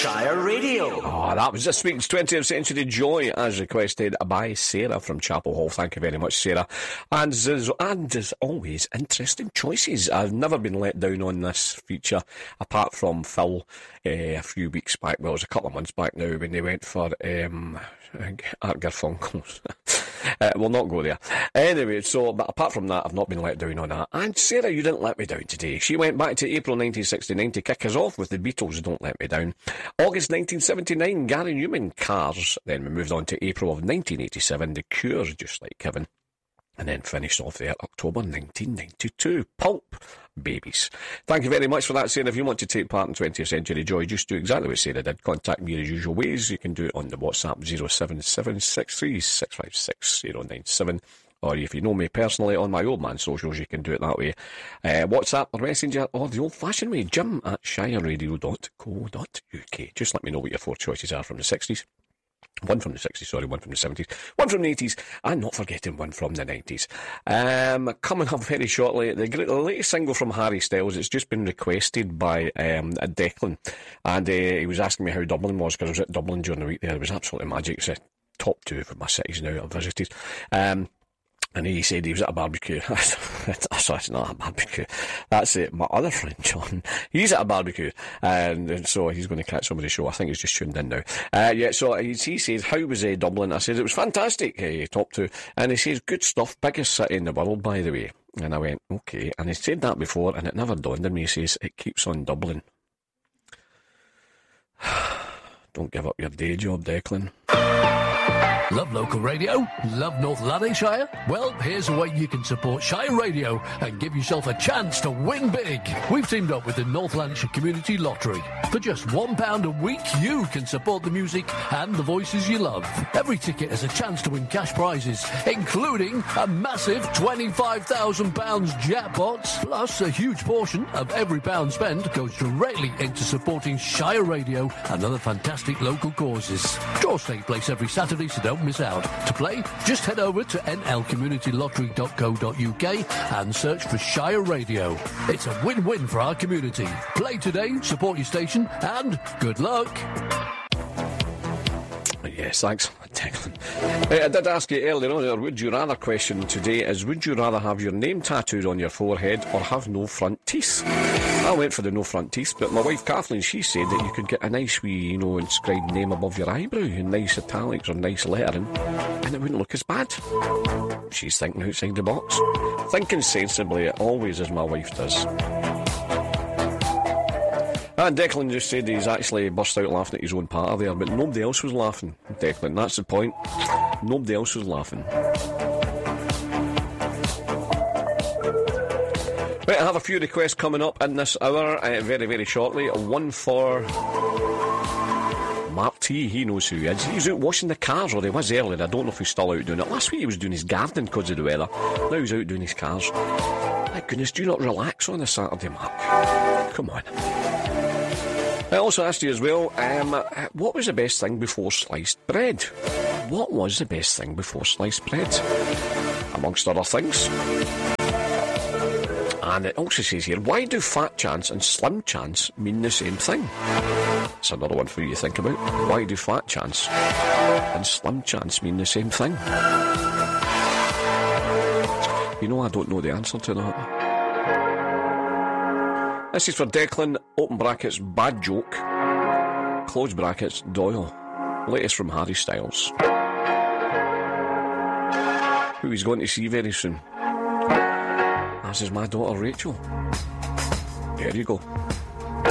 Shire Radio. Oh, that was this week's 20th Century Joy, as requested by Sarah from Chapel Hall. Thank you very much, Sarah. And as always, interesting choices. I've never been let down on this feature, apart from Phil a few weeks back. Well, it was a couple of months back now when they went for Art Garfunkel's. We'll not go there. Anyway, but apart from that, I've not been let down on that. And Sarah, you didn't let me down today. She went back to April 1969 to kick us off with the Beatles' Don't Let Me Down. August 1979, Gary Newman, Cars. Then we moved on to April of 1987, The Cure, Just Like Kevin. And then finished off there, October 1992, Pulp, Babies. Thank you very much for that, Sarah. If you want to take part in 20th Century Joy, just do exactly what Sarah did. Contact me as usual ways. You can do it on the WhatsApp 07763636097. Or if you know me personally on my old man socials, you can do it that way. WhatsApp or Messenger, or the old-fashioned way, jim@shireradio.co.uk. Just let me know what your four choices are from the 60s. One from the 60s, sorry, one from the 70s, one from the 80s, and not forgetting one from the 90s. Coming up very shortly, the latest single from Harry Styles. It's just been requested by Declan, and he was asking me how Dublin was, because I was at Dublin during the week there. It was absolutely magic. It's a top two for my cities now I've visited. And he said he was at a barbecue. That's not a barbecue. That's it. My other friend, John, he's at a barbecue. And so he's going to catch somebody's show. I think he's just tuned in now. So he says, how was Dublin? I said, it was fantastic, top two. And he says, good stuff, biggest city in the world, by the way. And I went, okay. And he said that before, and it never dawned on me. He says, it keeps on doubling. Don't give up your day job, Declan. Love local radio? Love North Lanarkshire? Well, here's a way you can support Shire Radio and give yourself a chance to win big. We've teamed up with the North Lanarkshire Community Lottery. For just £1 a week, you can support the music and the voices you love. Every ticket has a chance to win cash prizes, including a massive £25,000 jackpot. Plus, a huge portion of every pound spent goes directly into supporting Shire Radio and other fantastic local causes. Draws take place every Saturday, so don't miss out. To play, just head over to nlcommunitylottery.co.uk and search for Shire Radio. It's a win-win for our community. Play today, support your station, and good luck. Yes, thanks, Declan. I did ask you earlier on, our would you rather question today is, would you rather have your name tattooed on your forehead or have no front teeth? I went for the no front teeth, but my wife Kathleen, she said that you could get a nice wee, inscribed name above your eyebrow, in nice italics or nice lettering, and it wouldn't look as bad. She's thinking outside the box. Thinking sensibly, it always is, my wife does. And Declan just said he's actually burst out laughing at his own part there, but nobody else was laughing, Declan. That's the point. Nobody else was laughing. Right, I have a few requests coming up in this hour, very, very shortly. One for Mark T, he knows who he is. He's out washing the cars, or he was earlier. I don't know if he's still out doing it. Last week he was doing his gardening because of the weather. Now he's out doing his cars. My goodness, do you not relax on a Saturday, Mark? Come on. I also asked you as well, what was the best thing before sliced bread? What was the best thing before sliced bread? Amongst other things. And it also says here, why do fat chance and slim chance mean the same thing? That's another one for you to think about. Why do fat chance and slim chance mean the same thing? I don't know the answer to that. This is for Declan, open brackets, bad joke, close brackets, Doyle. Latest from Harry Styles, who he's going to see very soon. As is my daughter Rachel. There you go.